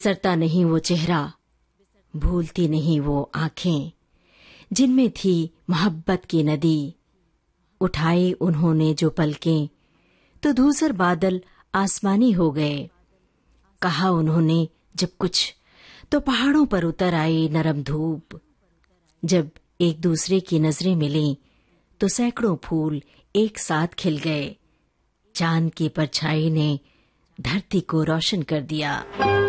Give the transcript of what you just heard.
सरता नहीं वो चेहरा, भूलती नहीं वो आंखें, जिनमें थी मोहब्बत की नदी। उठाई उन्होंने जो पलकें तो धूसर बादल आसमानी हो गए। कहा उन्होंने जब कुछ तो पहाड़ों पर उतर आई नरम धूप। जब एक दूसरे की नजरें मिलीं तो सैकड़ों फूल एक साथ खिल गए। चांद की परछाई ने धरती को रोशन कर दिया।